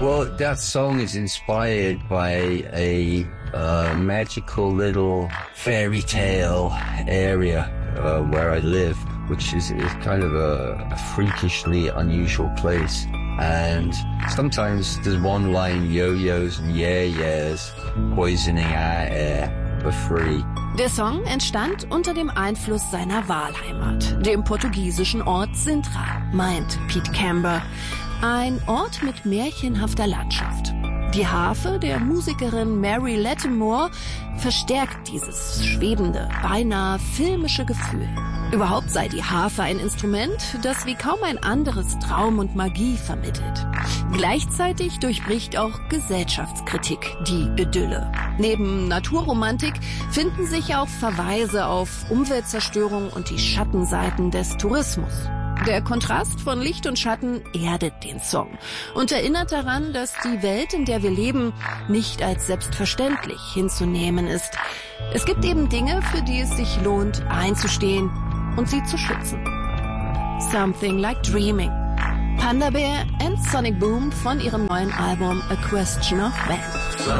Well, that song is inspired by a magical little fairy tale area where I live, which is kind of a freakishly unusual place. And sometimes there's one line, yo-yos and yeah-yeahs, poisoning our air for free. Der Song entstand unter dem Einfluss seiner Wahlheimat, dem portugiesischen Ort Sintra, meint Pete Camber. Ein Ort mit märchenhafter Landschaft. Die Harfe der Musikerin Mary Lattimore verstärkt dieses schwebende, beinahe filmische Gefühl. Überhaupt sei die Harfe ein Instrument, das wie kaum ein anderes Traum und Magie vermittelt. Gleichzeitig durchbricht auch Gesellschaftskritik die Idylle. Neben Naturromantik finden sich auch Verweise auf Umweltzerstörung und die Schattenseiten des Tourismus. Der Kontrast von Licht und Schatten erdet den Song und erinnert daran, dass die Welt, in der wir leben, nicht als selbstverständlich hinzunehmen ist. Es gibt eben Dinge, für die es sich lohnt, einzustehen und sie zu schützen. Something Like Dreaming. Panda Bear and Sonic Boom von ihrem neuen Album A Question of When.